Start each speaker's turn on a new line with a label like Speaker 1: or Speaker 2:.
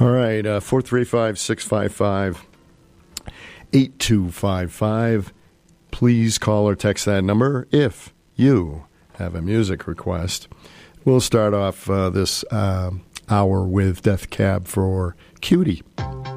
Speaker 1: All right, 435-655-8255. Please call or text that number if you have a music request. We'll start off this hour with Death Cab for Cutie.